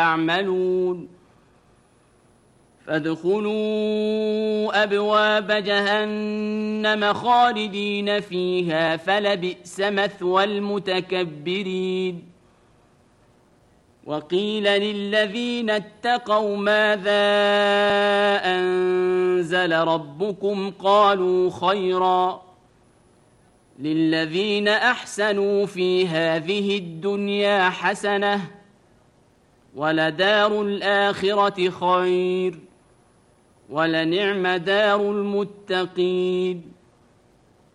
يعملون فادخلوا أبواب جهنم خالدين فيها فلبئس مثوى المتكبرين وقيل للذين اتقوا ماذا أنزل ربكم قالوا خيرا للذين أحسنوا في هذه الدنيا حسنة ولدار الآخرة خير ولنعم دار المتقين